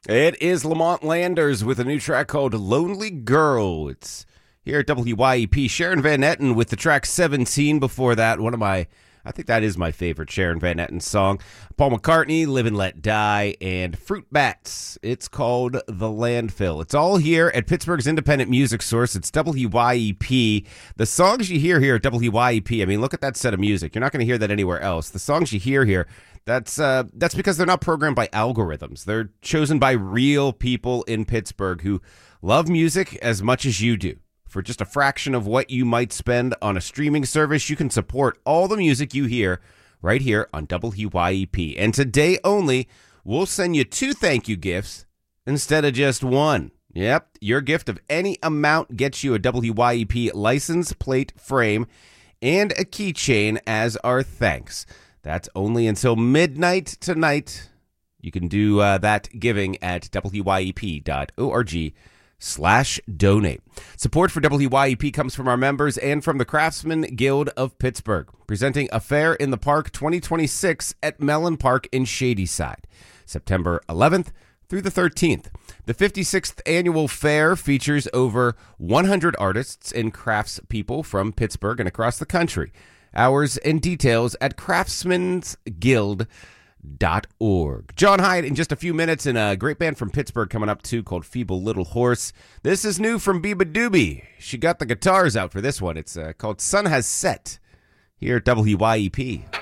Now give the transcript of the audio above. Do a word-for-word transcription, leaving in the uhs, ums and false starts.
It is Lamont Landers with a new track called Lonely Girl. It's here at W Y E P. Sharon Van Etten with the track seventeen before that. One of my, I think that is my favorite Sharon Van Etten song. Paul McCartney, Live and Let Die, and Fruit Bats. It's called The Landfill. It's all here at Pittsburgh's independent music source. It's W Y E P. The songs you hear here at W Y E P, I mean, look at that set of music. You're not going to hear that anywhere else. The songs you hear here, That's uh, that's because they're not programmed by algorithms. They're chosen by real people in Pittsburgh who love music as much as you do. For just a fraction of what you might spend on a streaming service, you can support all the music you hear right here on W Y E P. And today only, we'll send you two thank you gifts instead of just one. Yep, your gift of any amount gets you a W Y E P license plate frame and a keychain as our thanks. That's only until midnight tonight. You can do uh, that giving at W Y E P dot org slash donate. Support for W Y E P comes from our members and from the Craftsman Guild of Pittsburgh, presenting A Fair in the Park twenty twenty-six at Mellon Park in Shadyside, September eleventh through the thirteenth. The fifty-sixth annual fair features over one hundred artists and craftspeople from Pittsburgh and across the country. Hours and details at craftsmans guild dot org. John Hyde in just a few minutes, and a great band from Pittsburgh coming up too called Feeble Little Horse. This is new from Biba Doobie. She got the guitars out for this one. It's uh, called Sun Has Set here at W Y E P.